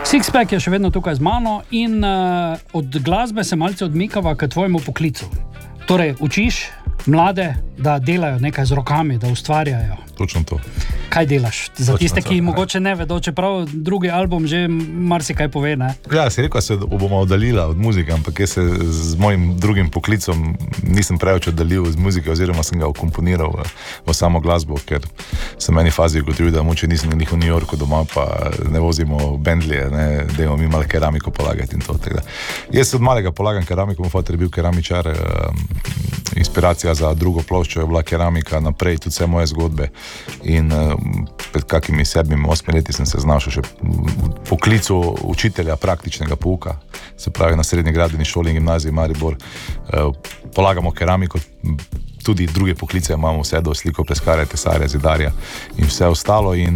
Sixpack je še vedno tukaj z mano in od glasbe se malce odmikava k tvojemu poklicu. Torej, učiš mlade, da delajo nekaj z rokami, da ustvarjajo. Točno to. Kaj delaš? Za Točno tiste, ki to, mogoče ne vedo, čeprav drugi album že marsikaj pove, ne? Ja, si rekel, da se bomo oddaljila od muzike, ampak jaz se z mojim drugim poklicom nisem preveč oddaljil z muzike, oziroma sem ga ukomponiral v samo glasbo, ker sem v eni fazi ugotovil, da moče nisem v New Yorku doma, pa ne vozimo Bentleyje, ne, dajmo mi malo keramiko polagati in to. Tako. Jaz od malega polagam keramiko, moj foter je bil keramičar, inspiracija za drugo ploščo je bila keramika, naprej tudi vse moje zgodbe in pred kakimi 7-8 leti sem se znašel še v poklicu učitelja praktičnega pouka, se pravi na srednji gradbeni šoli in gimnaziji Maribor. Polagamo keramiko, tudi druge poklice imamo, vse do sliko pleskarja, tesarja, zidarja in vse ostalo in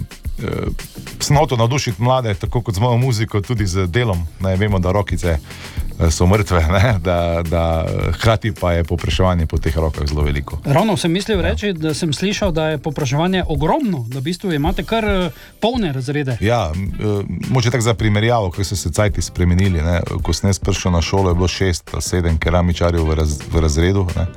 sem hotel navdušiti mlade, tako kot z mojo muziko, tudi z delom, ne, vemo, da rokice so mrtve, ne, da hkrati pa je povpraševanje po teh rokah zelo veliko. Ravno sem mislil reči, da sem slišal, da je povpraševanje ogromno, da v bistvu imate kar polne razrede. Ja, moče tako za primerjavo, kako so se cajti spremenili, ne. Ko sem jaz prišel na šolo, je bilo 6-7 keramičarjev v razredu, ne.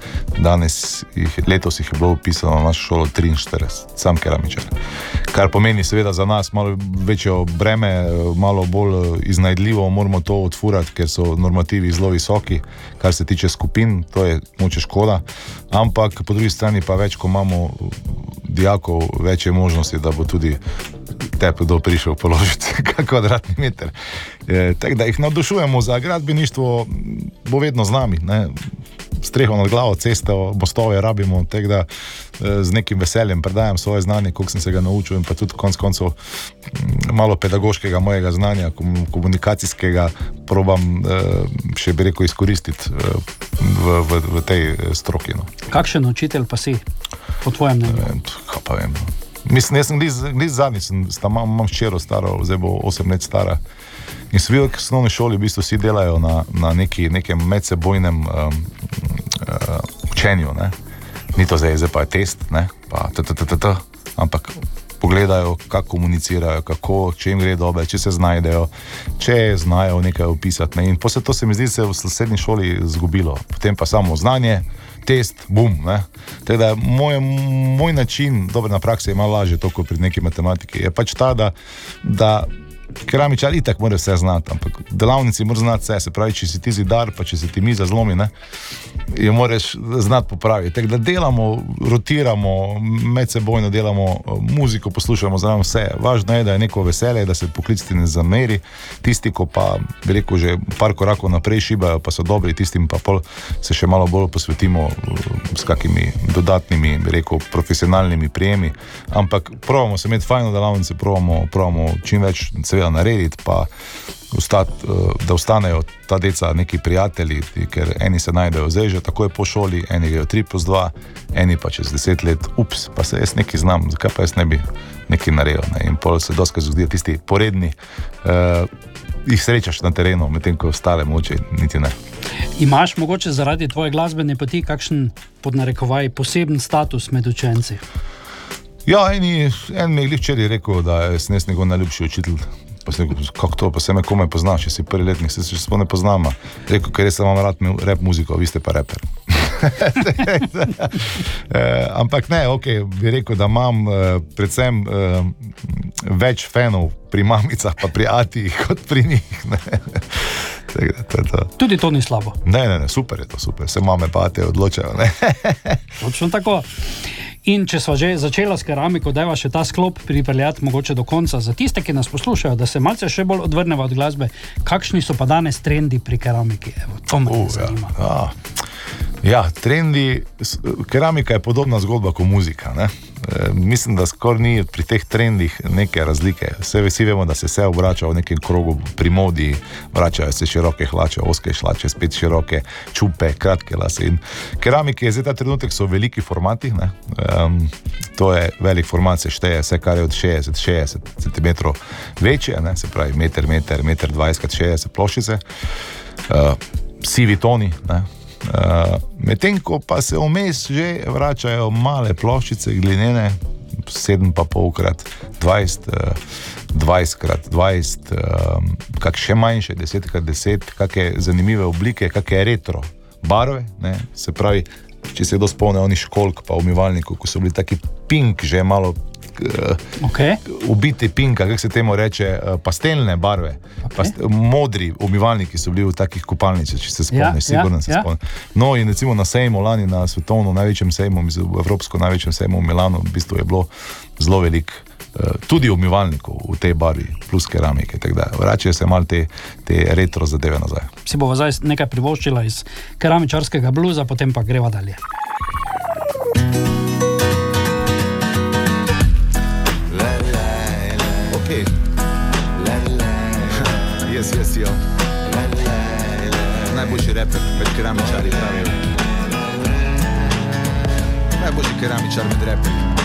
Letos jih je bilo upisano na našo šolo 43, sam keramičar. Kar pomeni seveda za nas malo večjo breme, malo bolj iznajdljivo moramo to odfurati, ker so normativi zelo visoki, kar se tiče skupin, to je moče škoda, ampak po drugi strani pa več, ko imamo dijakov, več je možnosti, da bo tudi tepe kdo prišel položiti kvadratni meter. Tako da jih navdušujemo za gradbeništvo, bo vedno z nami, ne. Streho nad glavo, cesto, mostove rabimo, tako da z nekim veseljem predajam svoje znanje, koliko sem se ga naučil in pa tudi konec koncev malo pedagoškega mojega znanja, komunikacijskega, probam še bi rekel izkoristiti v tej stroki. No. Kakšen učitelj pa si, po tvojem mnenju? Kaj pa vem. Mislim, jaz sem gliz zadnji, imam hčero staro, zdaj bo 8 let stara. In sem videl, v osnovni šoli v bistvu vsi delajo na nekem medsebojnem učenju, ne. Ni to zdaj pa je test, ne, pa ampak pogledajo, kako komunicirajo, če jim gre dobro, če se znajdejo, če znajo nekaj opisati, ne. In potem to se mi zdi, se v srednji šoli zgubilo. Potem pa samo znanje, test, bum, ne. Tako da moj način, dobro, na praksi je malo lažje to, kot pri neki matematiki, je pač ta, da keramičar itak mora vse znati, ampak v delavnici mora znati vse, se pravi, če si ti zidar, pa če se ti miza zlomi, ne, jo moraš znati popraviti. Tako da delamo, rotiramo, medsebojno delamo, muziko poslušamo zraven vse. Važno je, da je neko veselje, da se poklicati ne zameri, tisti, ko pa, bi rekel, že par korakov naprej šibajo, pa so dobri, tistim pa pol se še malo bolj posvetimo s kakimi dodatnimi, bi rekel, profesionalnimi prijemi, ampak probamo se imeti fajno delavnice, probamo čim več seveda narediti, pa da ostanejo ta deca neki prijatelji, ker eni se najdejo zdaj že takoj po šoli, eni grejo 3+2, eni pa čez 10 let, pa se jaz nekaj znam, zakaj pa jaz ne bi nekaj naredil, ne? In pol se doskrat zgodijo tisti poredni, jih srečaš na terenu, medtem ko ostale moče niti ne. Imaš mogoče zaradi tvoje glasbene poti kakšen, pod narekovaj, poseben status med učenci? Ja, en mi je glih včeraj rekel, da sem jaz njegov najljubši učitelj. Pa sem rekel, kako to, pa se me komaj poznaš, če si prvi letnik, se še sploh ne poznama. Rekel, ker jaz imam rad rap muziko, vi ste pa raper. Ampak ne, bi rekel, da imam predvsem več fanov pri mamicah pa pri atijih kot pri njih. Tudi to ni slabo. Ne, super je to, super. Se mame pa ate odločajo, ne. Točno tako. In če sva že začela s keramiko, dajva še ta sklop pripeljati mogoče do konca. Za tiste, ki nas poslušajo, da se malce še bolj odvrneva od glasbe, kakšni so pa danes trendi pri keramiki? Evo, to me zanima. Ja, trendi, keramika je podobna zgodba kot muzika, ne. Mislim, da skoraj ni pri teh trendih neke razlike. Vsi vemo, da se vse obrača v nekem krogu, pri modi vračajo se široke hlače, ozke hlače, spet široke, čupe, kratke lase. In keramike je zdaj ta trenutek so veliki formati, ne. To je velik format, se šteje vse, kar je od 60 cm večje, ne, se pravi meter, 20 x 60 ploščice, sivi toni, ne. Medtem ko pa se vmes že vračajo male ploščice glinene, 7,5 x 20, 20x20, kak še manjše, 10x10, kakšne zanimive oblike, kakšne retro barve, ne? Se pravi, če se kdo spomne onih školjk pa umivalnikov, ko so bili taki pink, že malo ubiti pinka, kako se temu reče, pastelne barve, modri umivalniki so bili v takih kopalnicah, če se spomniš, sigurno se spomniš. No in recimo na sejmu lani, na svetovno največjem sejmu, v evropsko največjem sejmu v Milanu, v bistvu je bilo zelo veliko tudi umivalnikov v tej barvi, plus keramike, tako da vračajo se malo te retro zadeve nazaj. Si bova zdaj nekaj privoščila iz keramičarskega bluza, potem pa greva dalje.